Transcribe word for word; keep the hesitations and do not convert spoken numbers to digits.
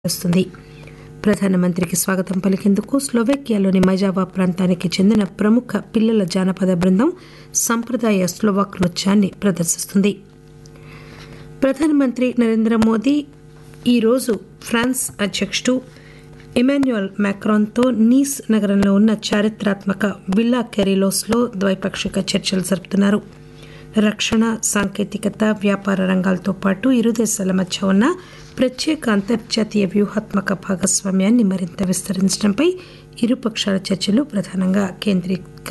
వస్తుంది. ప్రధానమంత్రికి స్వాగతం పలికేందుకు స్లోవేకియాలోని మజావా ప్రాంతానికి చెందిన ప్రముఖ పిల్లల జానపద బృందం సంప్రదాయ స్లోవాక్ నృత్యాన్ని ప్రదర్శిస్తుంది. ప్రధానమంత్రి నరేంద్ర మోదీ ఈరోజు ఫ్రాన్స్ అధ్యక్షుడు ఇమాన్యుయల్ మాక్రాన్తో నీస్ నగరంలో ఉన్న చారిత్రాత్మక విల్లా కెరిలోస్లో ద్వైపాక్షిక చర్చలు జరుపుతున్నారు. రక్షణ, సాంకేతికత, వ్యాపార రంగాలతో పాటు ఇరు దేశాల మధ్య ఉన్న ప్రత్యేక అంతర్జాతీయ వ్యూహాత్మక భాగస్వామ్యాన్ని మరింత విస్తరించడంపై ఇరుపక్షాల చర్చలు ప్రధానంగా కేంద్రీకరిస్తున్నాయి.